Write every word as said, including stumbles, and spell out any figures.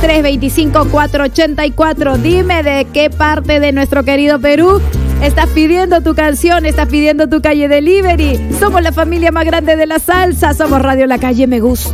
tres dos cinco, cuatro ocho cuatro. Dime de qué parte de nuestro querido Perú estás pidiendo tu canción, estás pidiendo tu Calle Delivery. Somos la familia más grande de la salsa, somos Radio La Calle Me Gusta.